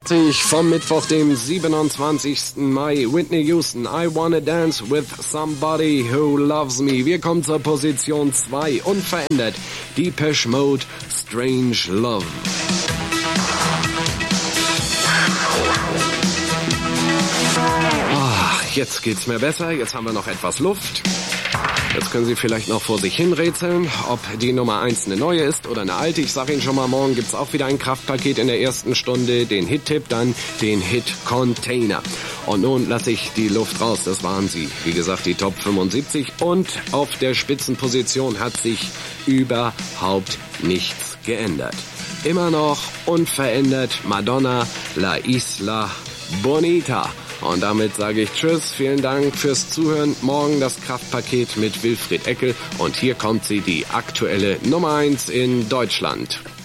Vom Mittwoch, dem 27. Mai, Whitney Houston, I Wanna Dance with Somebody Who Loves Me. Wir kommen zur Position 2, unverändert, Depeche Mode, Strange Love. Jetzt geht's mir besser, jetzt haben wir noch etwas Luft. Jetzt können Sie vielleicht noch vor sich hin rätseln, ob die Nummer 1 eine neue ist oder eine alte. Ich sage Ihnen schon mal, morgen gibt's auch wieder ein Kraftpaket in der ersten Stunde, den Hit-Tipp, dann den Hit-Container. Und nun lasse ich die Luft raus, das waren sie. Wie gesagt, die Top 75 und auf der Spitzenposition hat sich überhaupt nichts geändert. Immer noch unverändert Madonna, La Isla Bonita. Und damit sage ich Tschüss, vielen Dank fürs Zuhören. Morgen das Kraftpaket mit Wilfried Eckel und hier kommt sie, die aktuelle Nummer 1 in Deutschland.